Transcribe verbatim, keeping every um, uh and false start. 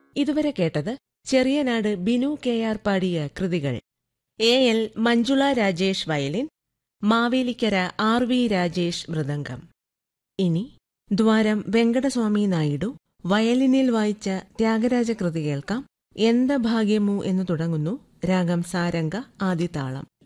ഇതുവരെ കേട്ടത് Cheriyanad Binu K R പാടിയ കൃതികൾ. A L Manjula Rajesh violin, Mavelikkara R V Rajesh mridangam. ഇനി ദ്വാരം വെങ്കടസ്വാമി നായിഡു വയലിനിൽ വായിച്ച ത്യാഗരാജ കൃതി കേൾക്കാം. എന്ത ഭാഗ്യമു എന്നു തുടങ്ങുന്നു. രാഗം സാരംഗ, ആദിതാളം.